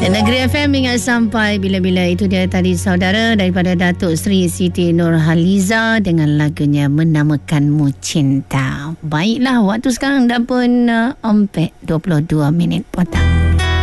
Negeri FM ingat sampai bila-bila. Itu dia tadi saudara daripada Datuk Seri Siti Nurhaliza dengan lagunya Menamakanmu Cinta. Baiklah, waktu sekarang dah pun 22 minit petang.